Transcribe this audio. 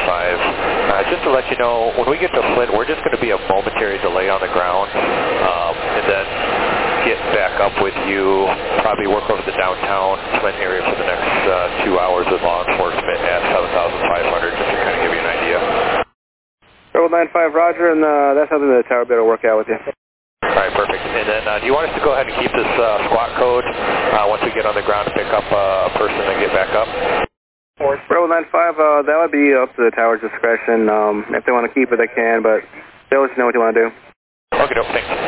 Just to let you know, when we get to Flint, we're just going to be a momentary delay on the ground, and then get back up with you, probably work over the downtown Flint area for the next 2 hours with law enforcement at 7,500, just to kind of give you an idea. 95 Roger, and that's something the tower better work out with you. Alright, perfect. And then do you want us to go ahead and keep this squat code once we get on the ground to pick up a person and get back up? 95, that would be up to the tower's discretion. If they want to keep it, they can, but they'll let you know what you want to do. Okay, thanks.